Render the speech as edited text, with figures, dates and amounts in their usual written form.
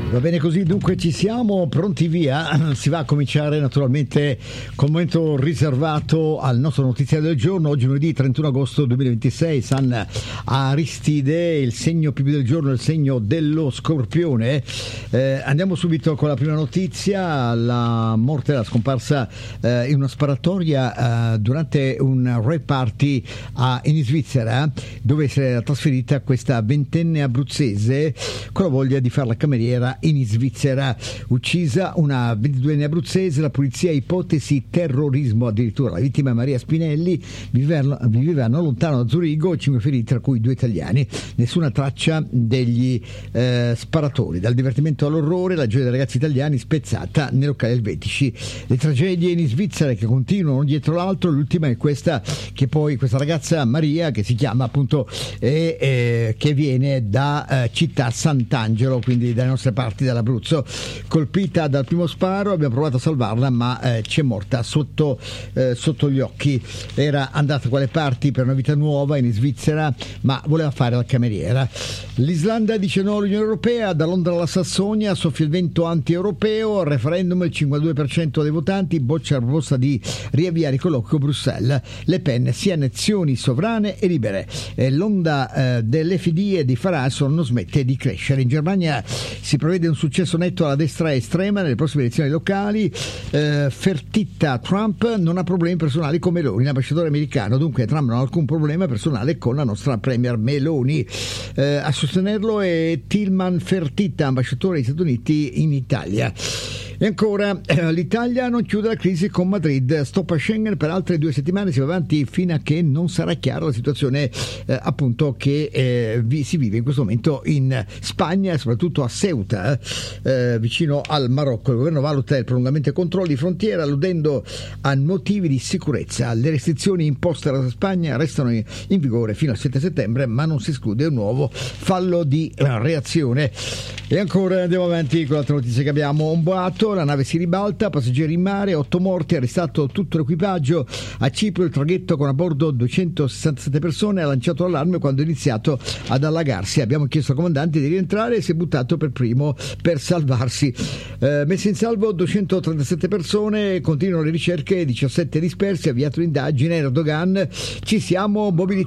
Va bene così, dunque ci siamo pronti via. Si va a cominciare naturalmente col momento riservato al nostro notiziario del giorno. Oggi lunedì 31 agosto 2026, San Aristide, il segno più del giorno è il segno dello Scorpione. Andiamo subito con la prima notizia: la morte, la scomparsa in una sparatoria durante un rave party in Svizzera, dove si era trasferita questa ventenne abruzzese con la voglia di fare la cameriera in Svizzera. Uccisa una 22enne abruzzese, la polizia ipotesi terrorismo addirittura. La vittima è Maria Spinelli, vivevano lontano da Zurigo, 5 feriti tra cui 2 italiani, nessuna traccia degli sparatori. Dal divertimento all'orrore, la gioia dei ragazzi italiani spezzata nei locali elvetici. Le tragedie in Svizzera che continuano dietro l'altro, l'ultima è questa, che poi questa ragazza Maria, che si chiama appunto che viene da città Sant'Angelo, quindi dalle nostre parti dall'Abruzzo, colpita dal primo sparo. Abbiamo provato a salvarla, ma c'è morta sotto gli occhi. Era andata quelle parti per una vita nuova in Svizzera, ma voleva fare la cameriera. L'Islanda dice no all'Unione Europea, da Londra alla Sassonia soffia il vento anti-europeo. Al referendum il 52% dei votanti boccia la proposta di riavviare i colloqui con Bruxelles. Le Pen, sia nazioni sovrane e libere. L'onda dell'FD e di Farage non smette di crescere. In Germania si prevede un successo netto alla destra estrema nelle prossime elezioni locali. Fertitta: Trump non ha problemi personali con Meloni, l'ambasciatore americano. Dunque Trump non ha alcun problema personale con la nostra premier Meloni. A sostenerlo è Tillman Fertitta, ambasciatore degli Stati Uniti in Italia. E ancora, l'Italia non chiude la crisi con Madrid, stop a Schengen per altre 2 settimane, si va avanti fino a che non sarà chiara la situazione appunto che si vive in questo momento in Spagna e soprattutto a Ceuta, vicino al Marocco. Il governo valuta il prolungamento dei controlli di frontiera alludendo a motivi di sicurezza. Le restrizioni imposte dalla Spagna restano in vigore fino al 7 settembre, ma non si esclude un nuovo fallo di reazione. E ancora andiamo avanti con l'altra notizia che abbiamo. Un boato: la nave si ribalta, passeggeri in mare, 8 morti, arrestato tutto l'equipaggio. A Cipro il traghetto con a bordo 267 persone ha lanciato l'allarme quando è iniziato ad allagarsi. Abbiamo chiesto al comandante di rientrare e si è buttato per primo per salvarsi. Messe in salvo 237 persone, continuano le ricerche, 17 dispersi, avviato l'indagine. Erdogan: ci siamo mobilitati